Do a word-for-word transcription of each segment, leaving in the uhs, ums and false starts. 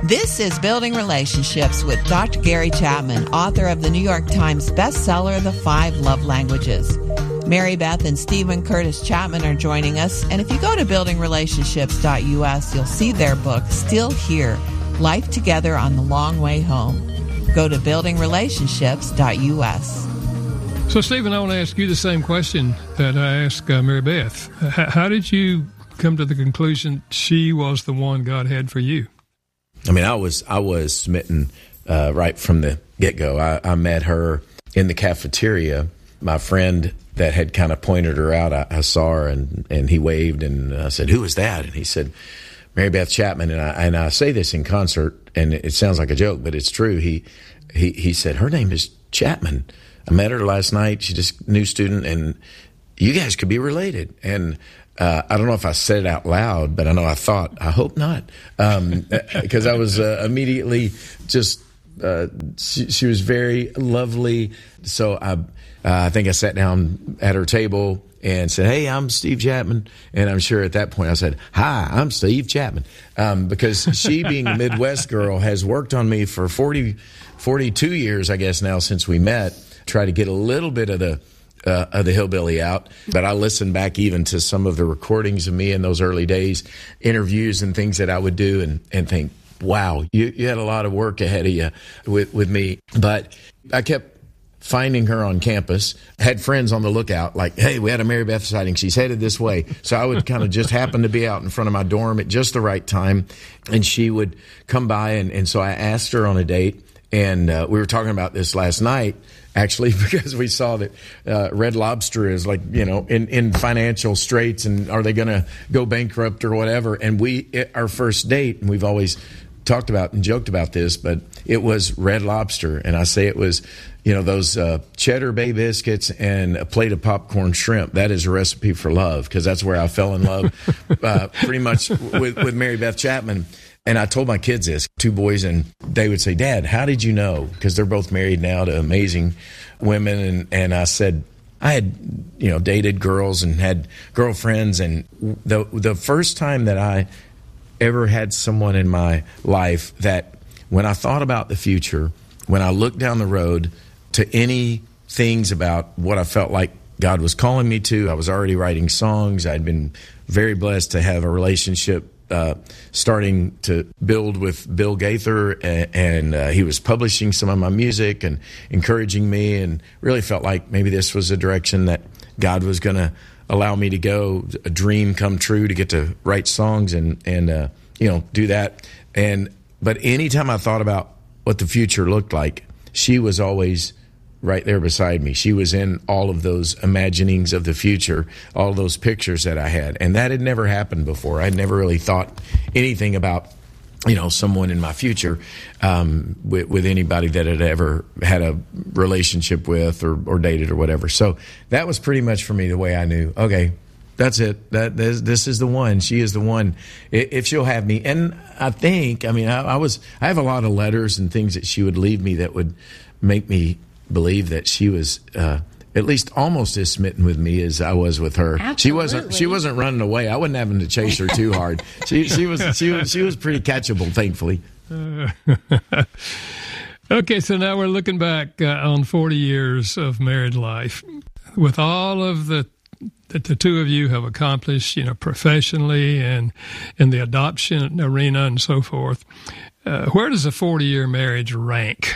This is Building Relationships with Doctor Gary Chapman, author of the New York Times bestseller, The Five Love Languages. Mary Beth and Stephen Curtis Chapman are joining us, and if you go to building relationships dot U S, you'll see their book, Still Here, Life Together on the Long Way Home. Go to building relationships dot U S. So, Stephen, I want to ask you the same question that I asked uh, Mary Beth. H- how did you come to the conclusion she was the one God had for you? I mean, I was I was smitten uh, right from the get-go. I, I met her in the cafeteria. My friend that had kind of pointed her out, I, I saw her, and, and he waved, and I said, "Who is that?" And he said, "Mary Beth Chapman." And I, and I say this in concert, and it sounds like a joke, but it's true. He he he said, "Her name is Chapman. I met her last night. She's just a new student, and you guys could be related." And uh, I don't know if I said it out loud, but I know I thought, I hope not, because um, I was uh, immediately just, uh, she, she was very lovely. So I, uh, I think I sat down at her table and said, "Hey, I'm Steve Chapman." And I'm sure at that point I said, "Hi, I'm Steve Chapman." Um, because she, being a Midwest girl, has worked on me for forty, forty-two years, I guess now, since we met. Try to get a little bit of the uh, of the hillbilly out, but I listened back even to some of the recordings of me in those early days, interviews and things that I would do, and, and think, wow, you, you had a lot of work ahead of you with, with me. But I kept finding her on campus, had friends on the lookout, like, "Hey, we had a Mary Beth sighting. She's headed this way." So I would kind of just happen to be out in front of my dorm at just the right time, and she would come by, and, and so I asked her on a date, and uh, we were talking about this last night, actually, because we saw that uh, Red Lobster is, like, you know, in, in financial straits, and are they going to go bankrupt or whatever? And we, it, our first date, and we've always talked about and joked about this, but it was Red Lobster. And I say it was, you know, those uh, Cheddar Bay biscuits and a plate of popcorn shrimp. That is a recipe for love, because that's where I fell in love uh, pretty much with, with Mary Beth Chapman. And I told my kids this, two boys, and they would say, "Dad, how did you know?" Because they're both married now to amazing women. And, and I said, I had, you know, dated girls and had girlfriends. And the the first time that I ever had someone in my life that, when I thought about the future, when I looked down the road to any things about what I felt like God was calling me to, I was already writing songs. I'd been very blessed to have a relationship Uh, starting to build with Bill Gaither, and, and uh, he was publishing some of my music and encouraging me, and really felt like maybe this was a direction that God was going to allow me to go, a dream come true, to get to write songs and, and uh, you know, do that. And but anytime I thought about what the future looked like, she was always right there beside me. She was in all of those imaginings of the future, all of those pictures that I had. And that had never happened before. I'd never really thought anything about, you know, someone in my future um, with, with anybody that had ever had a relationship with or, or dated or whatever. So that was pretty much for me the way I knew, okay, that's it. That this, this is the one. She is the one. If she'll have me. And I think, I mean, I, I was, I have a lot of letters and things that she would leave me that would make me believe that she was uh, at least almost as smitten with me as I was with her. Absolutely. She wasn't. She wasn't running away. I wasn't having to chase her too hard. She, she was. She was. She was pretty catchable, thankfully. Uh, okay, so now we're looking back uh, on forty years of married life, with all of the that the two of you have accomplished, you know, professionally and in the adoption arena and so forth. Uh, where does a forty-year marriage rank?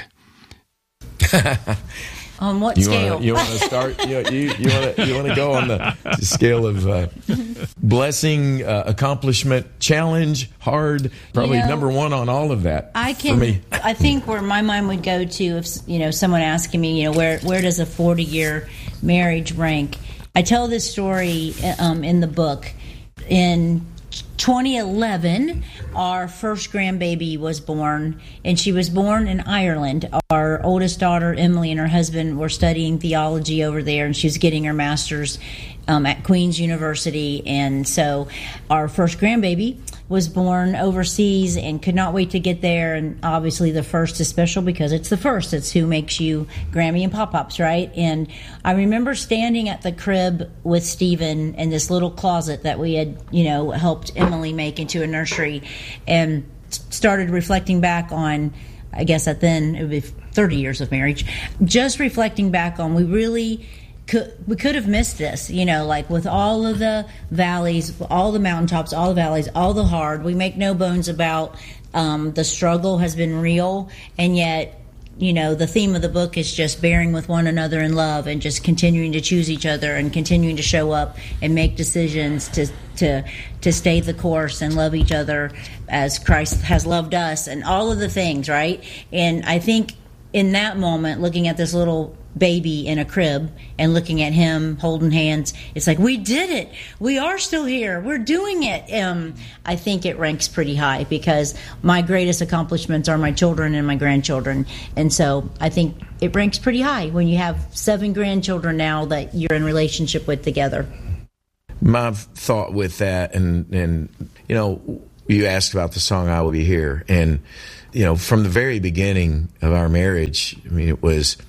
On what you scale? Wanna, you want to start? You you, you want to you want to go on the scale of uh, blessing, uh, accomplishment, challenge, hard. Probably You know, number one on all of that. I for can. me. I think where my mind would go to, if you know, someone asking me, you know, where where does a forty-year marriage rank? I tell this story um, in the book. In twenty eleven, our first grandbaby was born, and she was born in Ireland. Our oldest daughter, Emily, and her husband were studying theology over there, and she was getting her master's um, at Queen's University. And so our first grandbaby was born overseas and could not wait to get there. And obviously the first is special because it's the first. It's who makes you Grammy and Pop-Pops, right? And I remember standing at the crib with Stephen in this little closet that we had, you know, helped Emily make into a nursery. And started reflecting back on, I guess at then it would be thirty years of marriage, just reflecting back on, we really could, we could have missed this, you know, like with all of the valleys, all the mountaintops, all the valleys, all the hard, we make no bones about um, the struggle has been real, and yet, you know, the theme of the book is just bearing with one another in love and just continuing to choose each other and continuing to show up and make decisions to to to stay the course and love each other as Christ has loved us, and all of the things, right? And I think in that moment, looking at this little baby in a crib and looking at him holding hands, it's like, we did it. We are still here. We're doing it. Um, I think it ranks pretty high because my greatest accomplishments are my children and my grandchildren. And so I think it ranks pretty high when you have seven grandchildren now that you're in relationship with together. My thought with that, and, and you know, you asked about the song I Will Be Here. And, you know, from the very beginning of our marriage, I mean, it was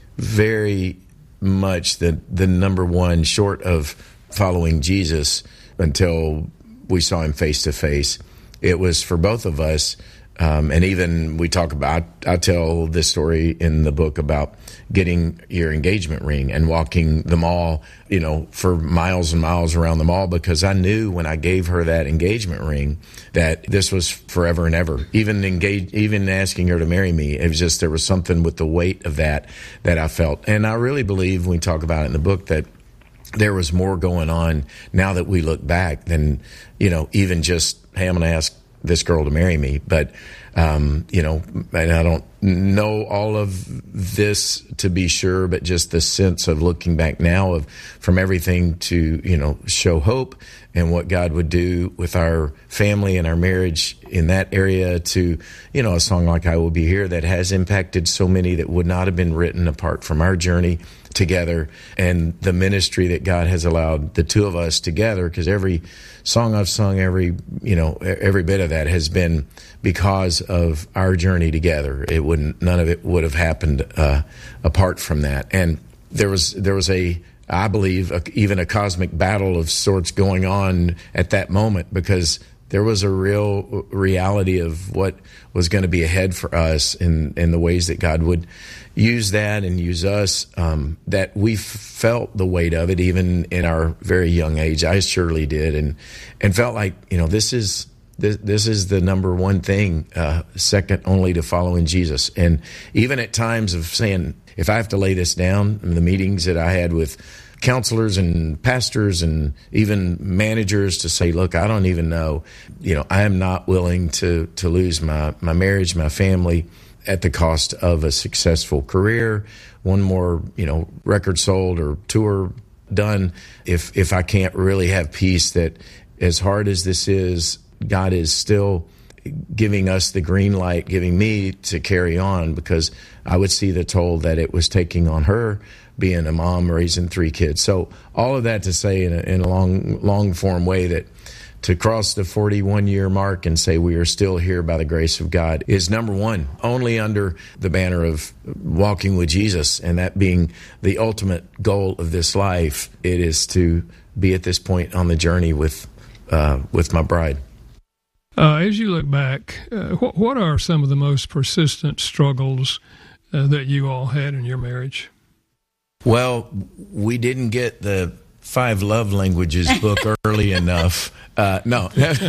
very much the the number one, short of following Jesus until we saw him face to face. It was for both of us, um, and even we talk about, I tell this story in the book about getting your engagement ring and walking the mall, you know, for miles and miles around the mall, because I knew when I gave her that engagement ring that this was forever and ever. Even engage, even asking her to marry me, it was just, there was something with the weight of that that I felt. And I really believe, when we talk about it in the book, that there was more going on now that we look back than, you know, even just, hey, I'm going to ask this girl to marry me. But, um, you know, and I don't know all of this to be sure, but just the sense of looking back now of from everything to, you know, show hope and what God would do with our family and our marriage in that area to, you know, a song like I Will Be Here that has impacted so many that would not have been written apart from our journey together, and the ministry that God has allowed the two of us together, because every song I've sung, every, you know, every bit of that has been because of our journey together. It wouldn't, none of it would have happened uh, apart from that. And there was, there was a, I believe, a, even a cosmic battle of sorts going on at that moment, because there was a real reality of what was going to be ahead for us, in, in the ways that God would use that and use us, um, that we felt the weight of it even in our very young age. I surely did, and and felt like, you know, this is this, this is the number one thing, uh, second only to following Jesus. And even at times of saying, if I have to lay this down, in the meetings that I had with counselors and pastors and even managers, to say, look, I don't even know, you know, I am not willing to to lose my, my marriage, my family, at the cost of a successful career, one more, you know, record sold or tour done, if if I can't really have peace that, as hard as this is, God is still giving us the green light, giving me to carry on, because I would see the toll that it was taking on her, being a mom, raising three kids. So all of that to say in a, in a long, long form way, that to cross the forty-one year mark and say we are still here by the grace of God is number one, only under the banner of walking with Jesus, and that being the ultimate goal of this life. It is to be at this point on the journey with uh, with my bride. Uh, as you look back, uh, what, what are some of the most persistent struggles uh, that you all had in your marriage? Well, we didn't get the Five Love Languages book early enough. Uh, no.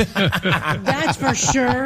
That's for sure.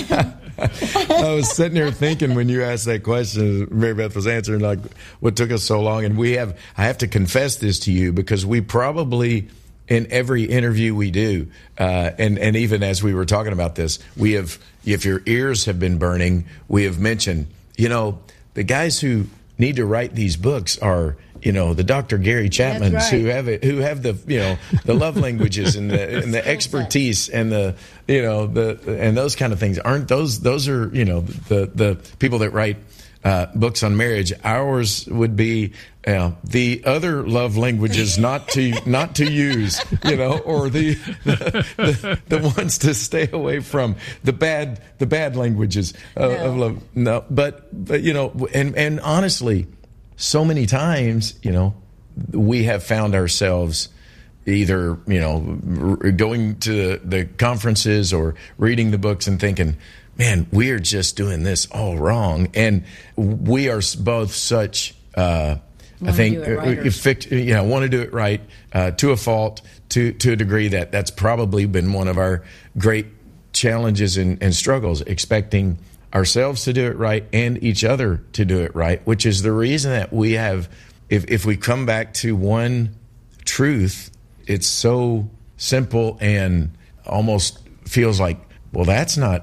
I was sitting there thinking when you asked that question, Mary Beth was answering, like, what took us so long. And we have, I have to confess this to you, because we probably, in every interview we do, uh, and, and even as we were talking about this, we have, if your ears have been burning, we have mentioned, you know, the guys who need to write these books are, you know, the Doctor Gary Chapmans, right, who have it, who have the, you know, the love languages and the and the expertise and the, you know, the and those kind of things. Aren't those those are, you know, the the people that write uh, books on marriage. Ours would be uh, the other love languages not to not to use, you know, or the the, the the ones to stay away from, the bad the bad languages of, no. of love. No, but but you know, and and honestly, so many times, you know, we have found ourselves either, you know, going to the conferences or reading the books and thinking, man, we are just doing this all wrong. And we are both such, uh, I think, uh, fix, you know, want to do it right uh, to a fault, to, to a degree that that's probably been one of our great challenges and, and struggles, expecting ourselves to do it right and each other to do it right, which is the reason that we have, if, if we come back to one truth, it's so simple and almost feels like, well, that's not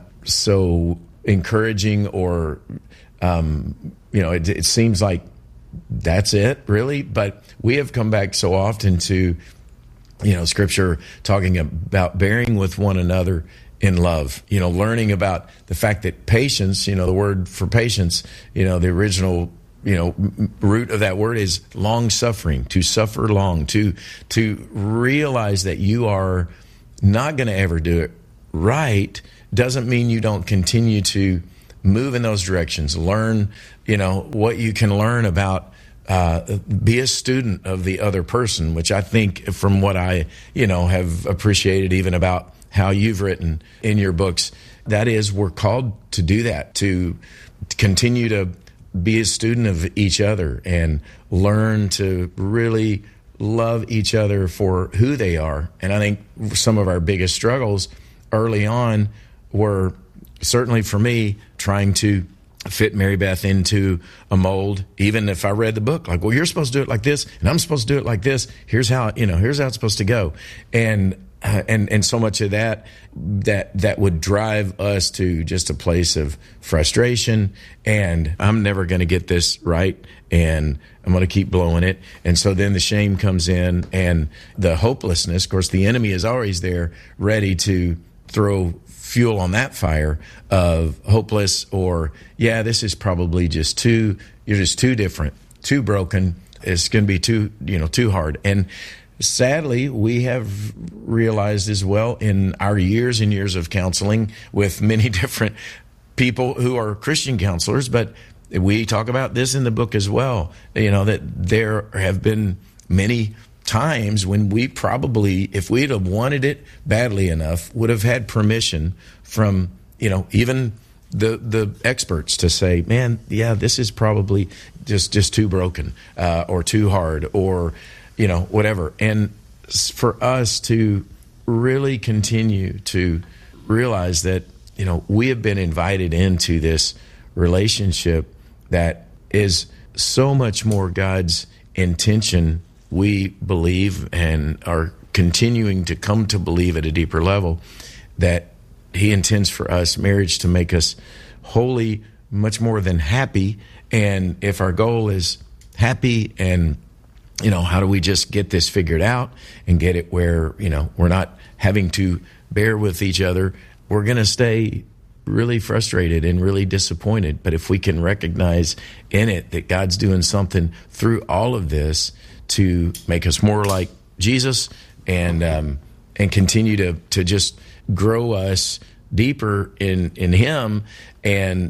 so encouraging, or, um, you know, it, it seems like that's it, really. But we have come back so often to, you know, Scripture talking about bearing with one another in love, you know, learning about the fact that patience, you know, the word for patience, you know, the original, you know, root of that word is long suffering, to suffer long, to, to realize that you are not going to ever do it right doesn't mean you don't continue to move in those directions. Learn, you know, what you can learn about, uh, be a student of the other person, which I think from what I, you know, have appreciated even about how you've written in your books, that is, we're called to do that, to continue to be a student of each other and learn to really love each other for who they are. And I think some of our biggest struggles early on were, certainly for me, trying to fit Mary Beth into a mold. Even if I read the book, like, well, you're supposed to do it like this, and I'm supposed to do it like this. Here's how, you know, here's how it's supposed to go. And Uh, and and so much of that that that would drive us to just a place of frustration, and I'm never going to get this right, and I'm going to keep blowing it. And so then the shame comes in, and the hopelessness. Of course, the enemy is always there, ready to throw fuel on that fire of hopeless, or, yeah, this is probably just too, you're just too different, too broken. It's going to be too, you know, too hard. And sadly, we have realized as well in our years and years of counseling with many different people who are Christian counselors, but we talk about this in the book as well, you know, that there have been many times when we probably, if we'd have wanted it badly enough, would have had permission from, you know, even the the experts to say, man, yeah, this is probably just, just too broken, uh, or too hard, or, you know, whatever. And for us to really continue to realize that, you know, we have been invited into this relationship that is so much more God's intention, we believe, and are continuing to come to believe at a deeper level, that He intends for us, marriage, to make us wholly, much more than happy. And if our goal is happy, and you know, how do we just get this figured out and get it where, you know, we're not having to bear with each other, we're going to stay really frustrated and really disappointed. But if we can recognize in it that God's doing something through all of this to make us more like Jesus, and um, and continue to, to just grow us deeper in, in Him, and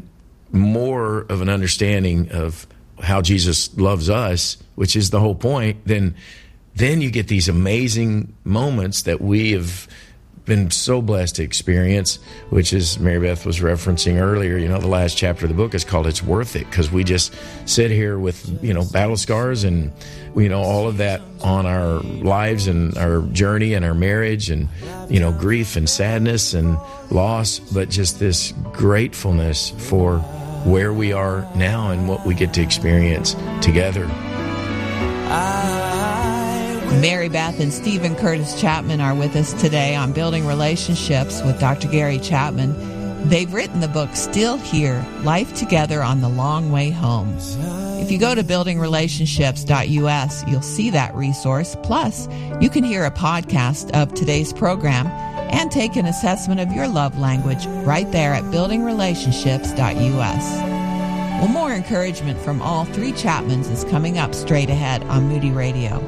more of an understanding of how Jesus loves us, which is the whole point, then then you get these amazing moments that we have been so blessed to experience, which is, Mary Beth was referencing earlier, you know, the last chapter of the book is called It's Worth It, because we just sit here with, you know, battle scars and, you know, all of that on our lives and our journey and our marriage, and, you know, grief and sadness and loss, but just this gratefulness for where we are now and what we get to experience together. Mary Beth and Stephen Curtis Chapman are with us today on Building Relationships with Doctor Gary Chapman. They've written the book Still Here, Life Together on the Long Way Home. If you go to building relationships dot U S, you'll see that resource. Plus, you can hear a podcast of today's program and take an assessment of your love language right there at building relationships dot U S. Well, more encouragement from all three Chapmans is coming up straight ahead on Moody Radio.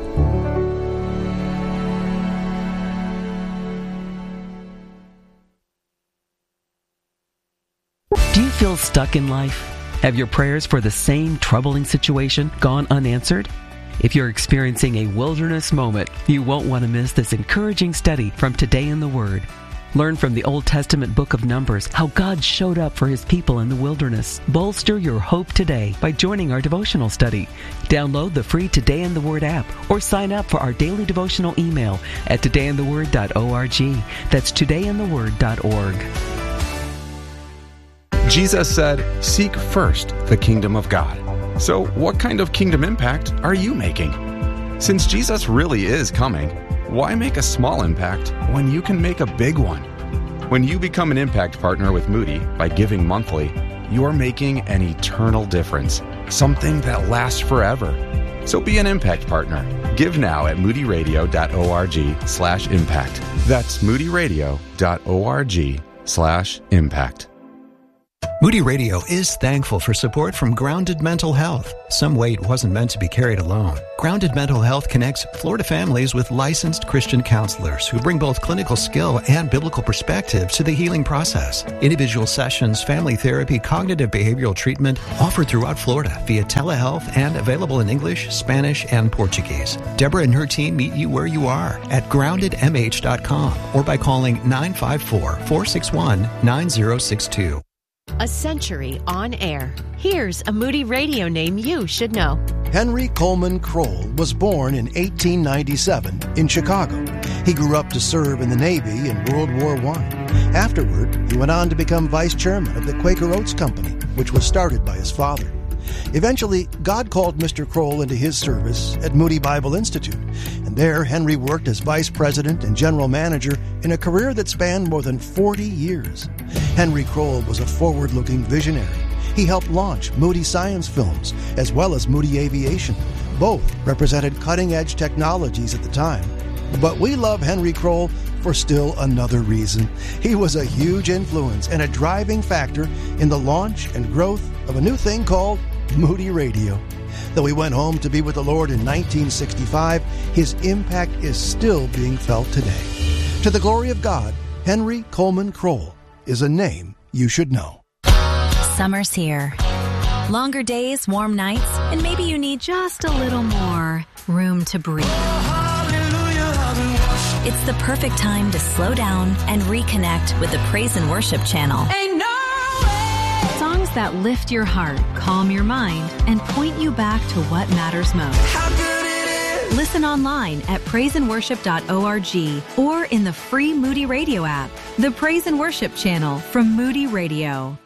Do you feel stuck in life? Have your prayers for the same troubling situation gone unanswered? If you're experiencing a wilderness moment, you won't want to miss this encouraging study from Today in the Word. Learn from the Old Testament book of Numbers how God showed up for his people in the wilderness. Bolster your hope today by joining our devotional study. Download the free Today in the Word app or sign up for our daily devotional email at today in the word dot org. That's today in the word dot org. Jesus said, "Seek first the kingdom of God." So what kind of kingdom impact are you making? Since Jesus really is coming, why make a small impact when you can make a big one? When you become an impact partner with Moody by giving monthly, you are making an eternal difference, something that lasts forever. So be an impact partner. Give now at moody radio dot org slash impact. That's moody radio dot org slash impact. Moody Radio is thankful for support from Grounded Mental Health. Some weight wasn't meant to be carried alone. Grounded Mental Health connects Florida families with licensed Christian counselors who bring both clinical skill and biblical perspective to the healing process. Individual sessions, family therapy, cognitive behavioral treatment offered throughout Florida via telehealth and available in English, Spanish, and Portuguese. Deborah and her team meet you where you are at grounded m h dot com or by calling nine five four, four six one, nine zero six two. A century on air. Here's a Moody Radio name you should know. Henry Coleman Kroll was born in eighteen ninety-seven in Chicago. He grew up to serve in the Navy in World War One. Afterward, he went on to become vice chairman of the Quaker Oats Company, which was started by his father. Eventually, God called Mister Kroll into his service at Moody Bible Institute, and there Henry worked as vice president and general manager in a career that spanned more than forty years. Henry Kroll was a forward-looking visionary. He helped launch Moody Science Films as well as Moody Aviation. Both represented cutting-edge technologies at the time. But we love Henry Kroll for still another reason. He was a huge influence and a driving factor in the launch and growth of a new thing called Moody Radio. Though he went home to be with the Lord in nineteen sixty-five, his impact is still being felt today. To the glory of God, Henry Coleman Kroll is a name you should know. Summer's here. Longer days, warm nights, and maybe you need just a little more room to breathe. It's the perfect time to slow down and reconnect with the Praise and Worship channel. Ain't no way. Songs that lift your heart, calm your mind, and point you back to what matters most. How good it is. Listen online at praise and worship dot org or in the free Moody Radio app. The Praise and Worship channel from Moody Radio.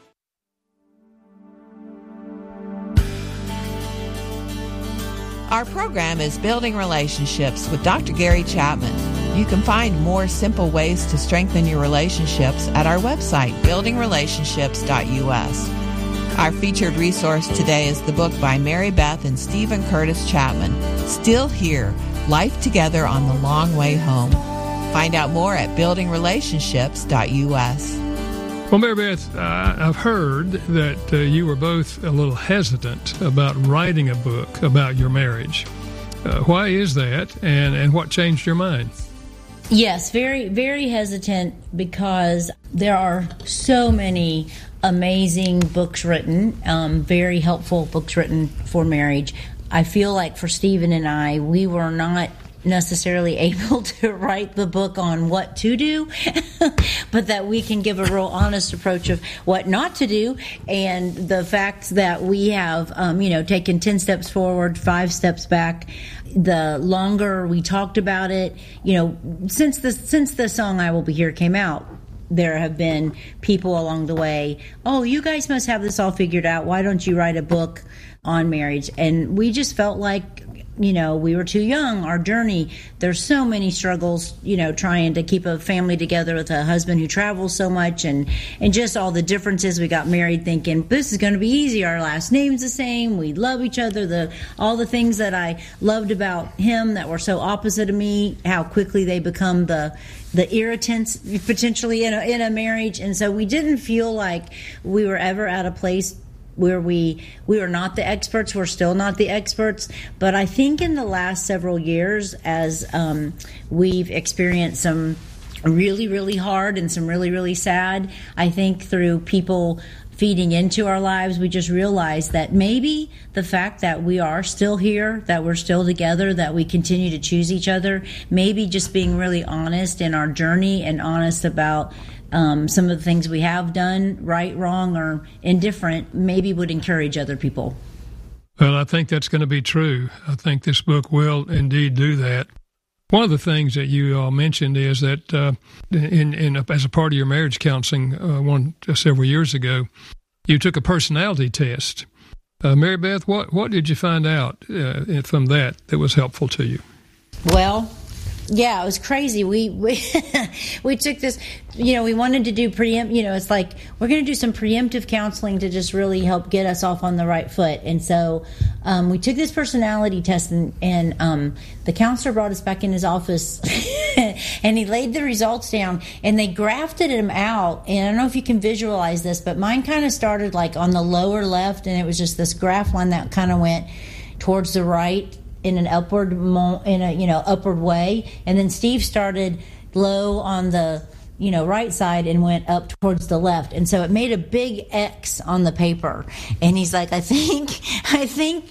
Our program is Building Relationships with Doctor Gary Chapman. You can find more simple ways to strengthen your relationships at our website, building relationships dot u s. Our featured resource today is the book by Mary Beth and Stephen Curtis Chapman, Still Here, Life Together on the Long Way Home. Find out more at building relationships dot u s. Well, Mary Beth, uh, I've heard that uh, you were both a little hesitant about writing a book about your marriage. Uh, why is that, and, and what changed your mind? Yes, very, very hesitant because there are so many amazing books written, um, very helpful books written for marriage. I feel like for Stephen and I, we were not necessarily able to write the book on what to do, but that we can give a real honest approach of what not to do. And the fact that we have, um, you know, taken ten steps forward, five steps back, the longer we talked about it, you know, since the, since the song I Will Be Here came out, there have been people along the way, oh, you guys must have this all figured out. Why don't you write a book on marriage? And we just felt like, you know, we were too young, our journey. There's so many struggles, you know, trying to keep a family together with a husband who travels so much, and, and just all the differences. We got married thinking, this is going to be easy. Our last name's the same. We love each other. The all the things that I loved about him that were so opposite of me, how quickly they become the the irritants potentially in a, in a marriage. And so we didn't feel like we were ever at a place where we we were not the experts. We're still not the experts. But I think in the last several years, as um, we've experienced some really, really hard and some really, really sad. I think through people feeding into our lives, we just realized that maybe the fact that we are still here, that we're still together, that we continue to choose each other, maybe just being really honest in our journey and honest about um, some of the things we have done, right, wrong, or indifferent, maybe would encourage other people. Well, I think that's going to be true. I think this book will indeed do that. One of the things that you all mentioned is that uh, in, in as a part of your marriage counseling uh, one uh, several years ago, you took a personality test. Uh, Mary Beth, what, what did you find out uh, from that that was helpful to you? Well, yeah, it was crazy. We we we took this, you know, we wanted to do preempt, you know, it's like we're going to do some preemptive counseling to just really help get us off on the right foot. And so um, we took this personality test, and, and um, the counselor brought us back in his office and he laid the results down, and they graphed them out. And I don't know if you can visualize this, but mine kind of started like on the lower left, and it was just this graph line that kind of went towards the right in an upward mo- in a you know upward way, and then Steve started low on the you know right side and went up towards the left, and so it made a big X on the paper. And he's like, I think I think